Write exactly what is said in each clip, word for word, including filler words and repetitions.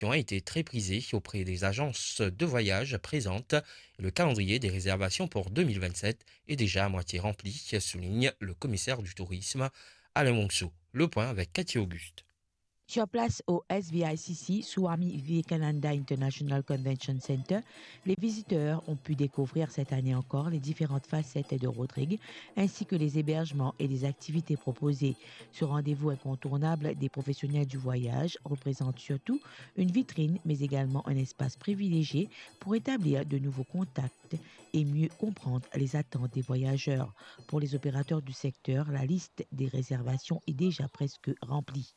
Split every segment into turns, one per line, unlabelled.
a été très prisée auprès des agences de voyage présentes. Le calendrier des réservations pour deux mille vingt-sept est déjà à moitié rempli, souligne le commissaire du tourisme Alain Monceau. Le point avec Cathy Auguste.
Sur place au S V I C C, Swami Vivekananda International Convention Center, les visiteurs ont pu découvrir cette année encore les différentes facettes de Rodrigue, ainsi que les hébergements et les activités proposées. Ce rendez-vous incontournable des professionnels du voyage représente surtout une vitrine, mais également un espace privilégié pour établir de nouveaux contacts et mieux comprendre les attentes des voyageurs. Pour les opérateurs du secteur, la liste des réservations est déjà presque remplie.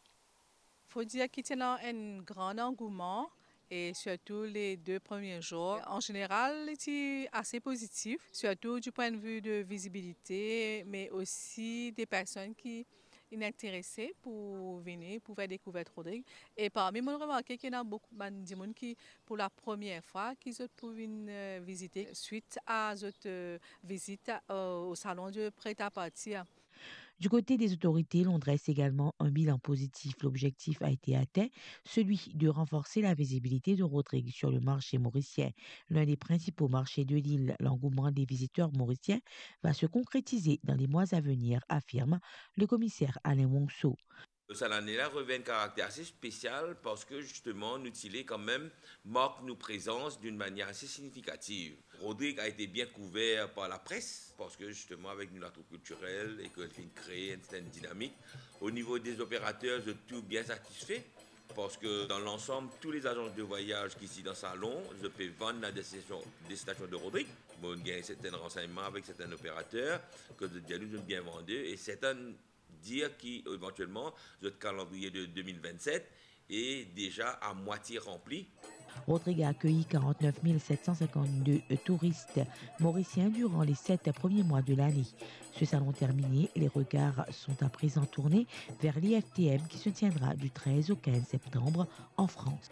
Il faut dire qu'il y a un grand engouement et surtout les deux premiers jours. En général, c'est assez positif, surtout du point de vue de visibilité, mais aussi des personnes qui sont intéressées pour venir, pour faire découvrir Rodrigue. Et parmi moi, j'ai remarqué qu'il y a beaucoup de gens qui, pour la première fois, qui pour venir visiter suite à cette visite au salon de prêt-à-partir.
Du côté des autorités, l'on dresse également un bilan positif. L'objectif a été atteint, celui de renforcer la visibilité de Rodrigue sur le marché mauricien. L'un des principaux marchés de l'île, l'engouement des visiteurs mauriciens va se concrétiser dans les mois à venir, affirme le commissaire Alain Monceau.
Cette année-là revêt un caractère assez spécial parce que justement, nous Tilé quand même marque nos présences d'une manière assez significative. Rodrigue a été bien couvert par la presse parce que justement avec nous l'attribut culturel et qu'elle vient créer une certaine dynamique. Au niveau des opérateurs, je suis tout bien satisfait parce que dans l'ensemble, tous les agences de voyage qui sont dans le salon, je peux vendre la destination, destination de Rodrigue. Bon, il y a certains renseignements avec certains opérateurs que nous bien vendus et certains dire qu'éventuellement, notre calendrier de deux mille vingt-sept est déjà à moitié rempli.
Rodrigue a accueilli quarante-neuf mille sept cent cinquante-deux touristes mauriciens durant les sept premiers mois de l'année. Ce salon terminé, les regards sont à présent tournés vers l'I F T M qui se tiendra du treize au quinze septembre en France.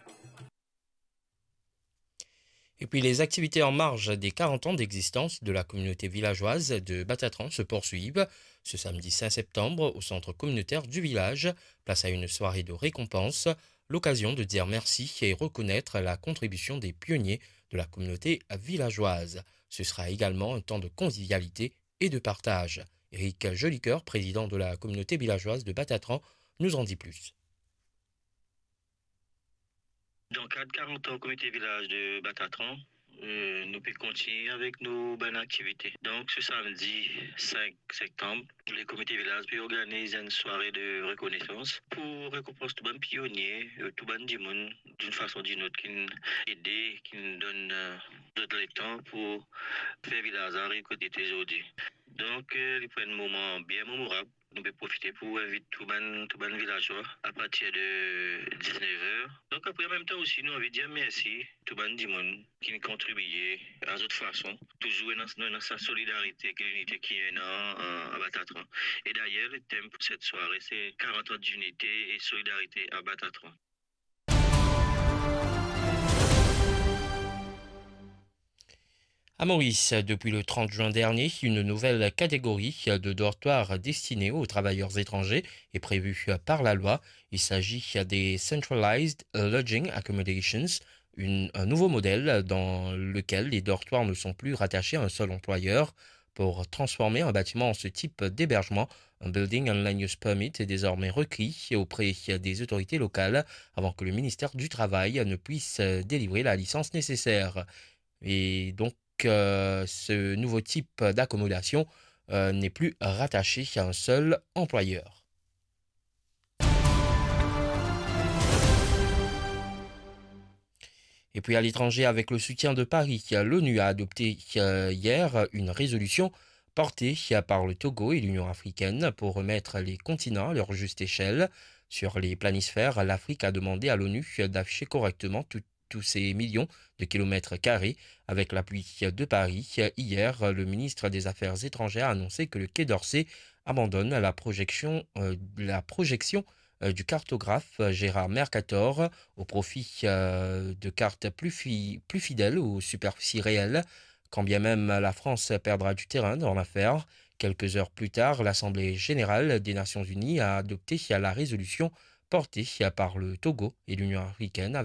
Et puis les activités en marge des quarante ans d'existence de la communauté villageoise de Batatran se poursuivent. Ce samedi cinq septembre, au centre communautaire du village, place à une soirée de récompense, l'occasion de dire merci et reconnaître la contribution des pionniers de la communauté villageoise. Ce sera également un temps de convivialité et de partage. Éric Jolicoeur, président de la communauté villageoise de Batatran, nous en dit plus.
Dans le cadre de quarante ans au comité village de Batatran, euh, nous pouvons continuer avec nos bonnes activités. Donc, ce samedi cinq septembre, les comités village peuvent organiser une soirée de reconnaissance pour récompenser tout bon pionnier, tout bon du monde, d'une façon ou d'une autre, qui nous aide, qui nous donne euh, le temps pour faire village à récolter aujourd'hui. Donc, euh, il prend un moment bien mémorable. Nous pouvons profiter pour inviter tout le tout bon villageois à partir de dix-neuf heures. Donc, après, en même temps aussi, nous avons envie de dire merci tout le monde qui nous contribué à d'autres façons, toujours dans, dans sa solidarité et l'unité qui est dans, à Batatran. Et d'ailleurs, le thème pour cette soirée, c'est quarante ans d'unité et solidarité à Batatran.
À Maurice, depuis le trente juin dernier, une nouvelle catégorie de dortoirs destinés aux travailleurs étrangers est prévue par la loi. Il s'agit des Centralized Lodging Accommodations, une, un nouveau modèle dans lequel les dortoirs ne sont plus rattachés à un seul employeur. Pour transformer un bâtiment en ce type d'hébergement, un Building and Land Use Permit est désormais requis auprès des autorités locales avant que le ministère du Travail ne puisse délivrer la licence nécessaire. Et donc, Euh, ce nouveau type d'accommodation euh, n'est plus rattaché à un seul employeur. Et puis à l'étranger, avec le soutien de Paris, l'ONU a adopté euh, hier une résolution portée par le Togo et l'Union africaine pour remettre les continents à leur juste échelle. Sur les planisphères, l'Afrique a demandé à l'ONU d'afficher correctement tout tous ces millions de kilomètres carrés avec l'appui de Paris. Hier, le ministre des Affaires étrangères a annoncé que le Quai d'Orsay abandonne la projection, euh, la projection euh, du cartographe Gérard Mercator au profit euh, de cartes plus, fi- plus fidèles aux superficies réelles, quand bien même la France perdra du terrain dans l'affaire. Quelques heures plus tard, l'Assemblée générale des Nations unies a adopté la résolution portée par le Togo et l'Union africaine